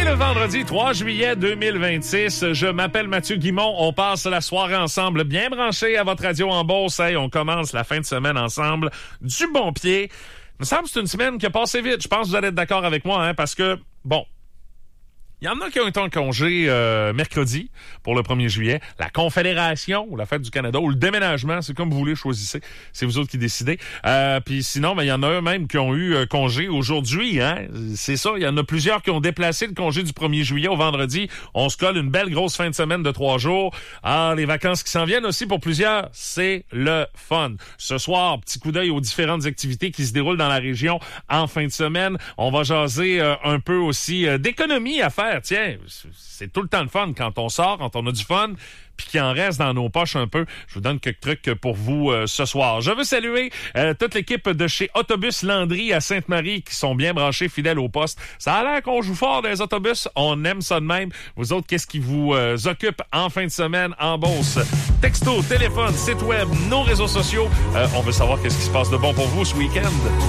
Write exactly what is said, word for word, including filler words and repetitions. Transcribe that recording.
le vendredi trois juillet deux mille vingt-six. Je m'appelle Mathieu Guimont. On passe la soirée ensemble, bien branché à votre radio en Beauce. Hey, on commence la fin de semaine ensemble du bon pied. Il me semble que c'est une semaine qui a passé vite. Je pense que vous allez être d'accord avec moi, hein, parce que, bon, il y en a qui ont été en congé euh, mercredi pour le premier juillet. La Confédération ou la Fête du Canada ou le déménagement, c'est comme vous voulez, choisissez. C'est vous autres qui décidez. Euh, Puis sinon, ben, il y en a eux même qui ont eu euh, congé aujourd'hui. Hein? C'est ça, il y en a plusieurs qui ont déplacé le congé du premier juillet au vendredi. On se colle une belle grosse fin de semaine de trois jours. Ah, les vacances qui s'en viennent aussi pour plusieurs, c'est le fun. Ce soir, petit coup d'œil aux différentes activités qui se déroulent dans la région en fin de semaine. On va jaser euh, un peu aussi euh, d'économie à faire. Tiens, c'est tout le temps le fun quand on sort, quand on a du fun, puis qu'il en reste dans nos poches un peu. Je vous donne quelques trucs pour vous euh, ce soir. Je veux saluer euh, toute l'équipe de chez Autobus Landry à Sainte-Marie qui sont bien branchés, fidèles au poste. Ça a l'air qu'on joue fort dans les autobus. On aime ça de même. Vous autres, qu'est-ce qui vous euh, occupe en fin de semaine en Beauce? Texto, téléphone, site web, nos réseaux sociaux. Euh, on veut savoir qu'est-ce qui se passe de bon pour vous ce week-end.